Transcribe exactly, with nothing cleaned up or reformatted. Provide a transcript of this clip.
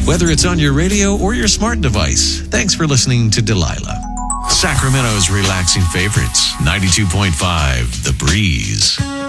whether it's on your radio or your smart device. Thanks for listening to Delilah. Sacramento's relaxing favorites, ninety-two point five The Breeze.